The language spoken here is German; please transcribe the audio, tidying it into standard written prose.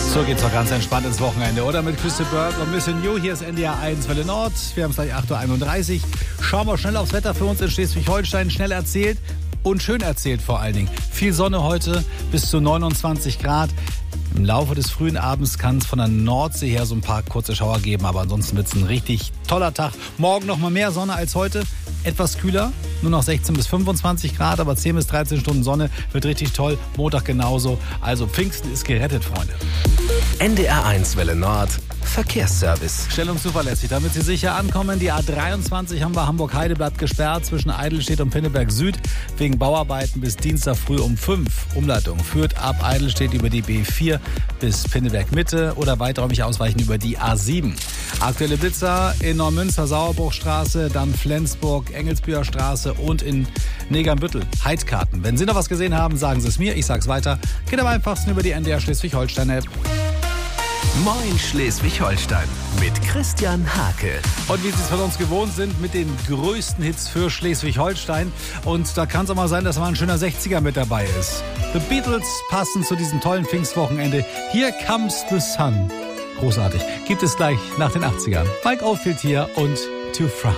So geht's doch ganz entspannt ins Wochenende, oder? Mit Crystal Burke und Missing You. Hier ist NDR 1 Welle Nord. Wir haben es gleich 8.31 Uhr. Schauen wir schnell aufs Wetter für uns in Schleswig-Holstein. Schnell erzählt und schön erzählt vor allen Dingen. Viel Sonne heute, bis zu 29 Grad. Im Laufe des frühen Abends kann es von der Nordsee her so ein paar kurze Schauer geben, aber ansonsten wird es ein richtig toller Tag. Morgen noch mal mehr Sonne als heute, etwas kühler, nur noch 16 bis 25 Grad, aber 10 bis 13 Stunden Sonne wird richtig toll. Montag genauso, also Pfingsten ist gerettet, Freunde. NDR 1 Welle Nord, Verkehrsservice. Schnell und zuverlässig, damit Sie sicher ankommen. Die A23 haben wir Hamburg-Heideblatt gesperrt zwischen Eidelstedt und Pinneberg Süd wegen Bauarbeiten bis Dienstag früh um 5. Umleitung führt ab Eidelstedt über die B4 bis Pinneberg Mitte oder weiträumig ausweichen über die A7. Aktuelle Blitzer in Neumünster, Sauerbruchstraße, dann Flensburg, Engelsbüher Straße und in Negernbüttel, Heidkarten. Wenn Sie noch was gesehen haben, sagen Sie es mir, ich sag's weiter. Geht am einfachsten über die NDR Schleswig-Holstein-App. Moin Schleswig-Holstein mit Christian Hake. Und wie Sie es von uns gewohnt sind, mit den größten Hits für Schleswig-Holstein. Und da kann es auch mal sein, dass mal ein schöner 60er mit dabei ist. The Beatles passen zu diesem tollen Pfingstwochenende. Here Comes the Sun. Großartig. Gibt es gleich nach den 80ern. Mike Oldfield hier und To France.